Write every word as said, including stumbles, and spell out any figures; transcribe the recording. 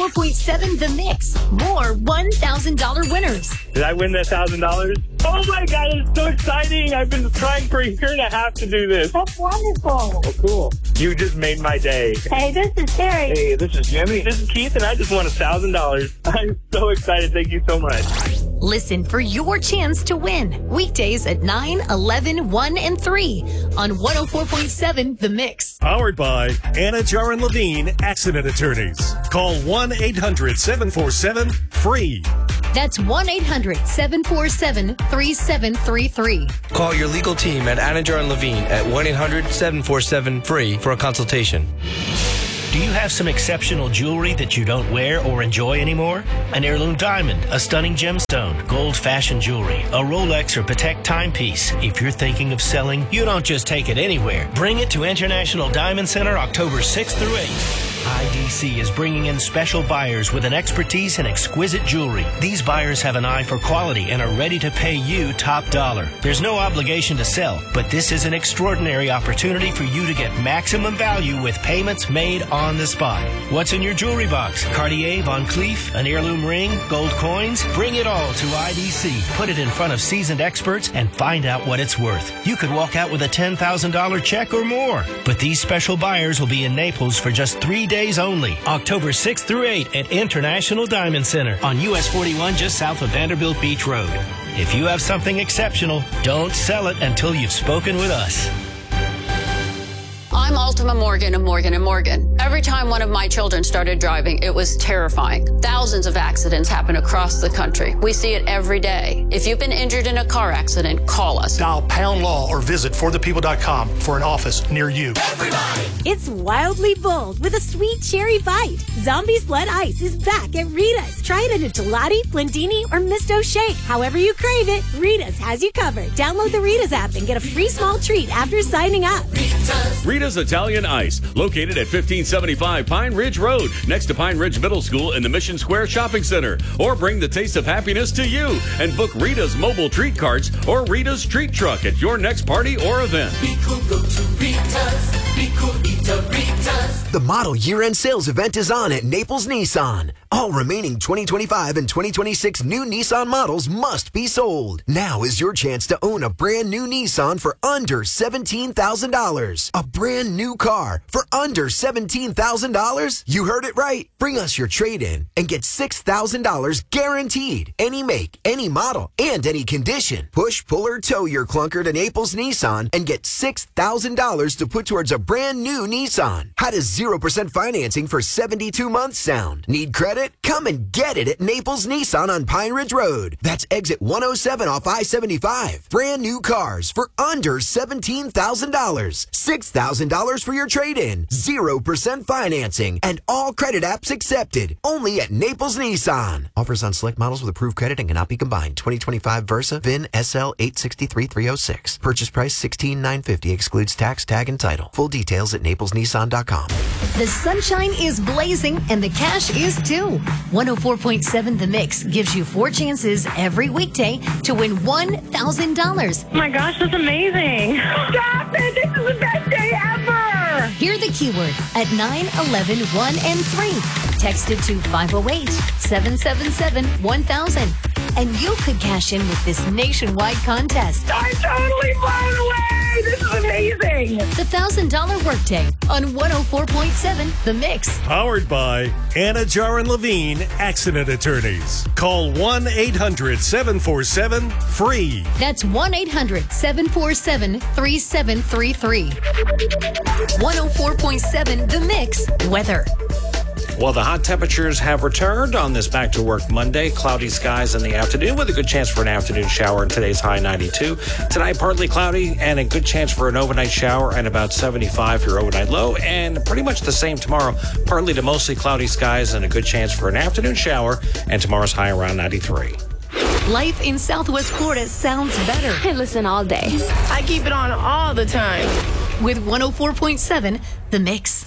four point seven The Mix. More one thousand dollars winners. Did I win that one thousand dollars? Oh my God, it's so exciting. I've been trying for a year and a half to do this. That's wonderful. Oh, cool. You just made my day. Hey, this is Terry. Hey, this is Jimmy. This is Keith, and I just won one thousand dollars. I'm so excited. Thank you so much. Listen for your chance to win. Weekdays at nine, eleven, one, and three on one oh four point seven The Mix. Powered by Anna Jar and Levine Accident Attorneys. Call one eight hundred seven four seven free. That's one eight hundred seven four seven three seven three three. Call your legal team at Anna Jar and Levine at one eight hundred seven four seven free for a consultation. Do you have some exceptional jewelry that you don't wear or enjoy anymore? An heirloom diamond, a stunning gemstone, gold fashion jewelry, a Rolex or Patek timepiece. If you're thinking of selling, you don't just take it anywhere. Bring it to International Diamond Center October sixth through eighth. I D C is bringing in special buyers with an expertise in exquisite jewelry. These buyers have an eye for quality and are ready to pay you top dollar. There's no obligation to sell, but this is an extraordinary opportunity for you to get maximum value with payments made on the spot. What's in your jewelry box? Cartier, Van Cleef, an heirloom ring, gold coins? Bring it all to I D C. Put it in front of seasoned experts and find out what it's worth. You could walk out with a ten thousand dollars check or more. But these special buyers will be in Naples for just three days only. October sixth through eighth at International Diamond Center on U S forty-one just south of Vanderbilt Beach Road. If you have something exceptional, don't sell it until you've spoken with us. I'm Ultima Morgan of Morgan and Morgan. Every time one of my children started driving, it was terrifying. Thousands of accidents happen across the country. We see it every day. If you've been injured in a car accident, call us. Dial pound law or visit for the people dot com for an office near you. Everybody. It's wildly bold with a sweet cherry bite. Zombie's Blood Ice is back at Rita's. Try it in a gelati, Blendini, or misto shake. However you crave it, Rita's has you covered. Download the Rita's app and get a free small treat after signing up. Rita's. Rita's Italian Ice, located at fifteen seventy-five Pine Ridge Road, next to Pine Ridge Middle School in the Mission Square Shopping Center. Or bring the taste of happiness to you and book Rita's mobile treat carts or Rita's treat truck at your next party or event. Be cool, go to Rita's. Be cool, eat a Rita's. The model year-end sales event is on at Naples Nissan. All remaining twenty twenty-five and twenty twenty-six new Nissan models must be sold. Now is your chance to own a brand new Nissan for under seventeen thousand dollars. A brand new car for under seventeen thousand dollars? You heard it right. Bring us your trade-in and get six thousand dollars guaranteed. Any make, any model, and any condition. Push, pull, or tow your clunker to Naples Nissan and get six thousand dollars to put towards a brand new Nissan. How does zero percent financing for seventy-two months sound? Need credit? Come and get it at Naples Nissan on Pine Ridge Road. That's exit one oh seven off I seventy-five. Brand new cars for under seventeen thousand dollars. six thousand dollars for your trade-in. zero percent financing. And all credit apps accepted. Only at Naples Nissan. Offers on select models with approved credit and cannot be combined. twenty twenty-five Versa, V I N S L eight six three three oh six. Purchase price sixteen thousand nine hundred fifty dollars. Excludes tax, tag, and title. Full details at naples nissan dot com. The sunshine is blazing and the cash is too. one oh four point seven The Mix gives you four chances every weekday to win one thousand dollars. Oh my gosh, that's amazing. Stop it. This is the best day ever. Hear the keyword at nine, eleven, one, and three. Text it to five oh eight, seven seven seven, one thousand. And you could cash in with this nationwide contest. I'm totally blown away. This is amazing. The one thousand dollars Workday on one oh four point seven The Mix. Powered by Anna Jar and Levine Accident Attorneys. Call one eight hundred seven four seven free. That's one eight hundred seven four seven three seven three three. one oh four point seven The Mix weather. Well, the hot temperatures have returned on this back to work Monday. Cloudy skies in the afternoon with a good chance for an afternoon shower and today's high ninety-two. Tonight, partly cloudy and a good chance for an overnight shower and about seventy-five for your overnight low. And pretty much the same tomorrow. Partly to mostly cloudy skies and a good chance for an afternoon shower and tomorrow's high around ninety-three. Life in Southwest Florida sounds better. I listen all day. I keep it on all the time. With one oh four point seven The Mix.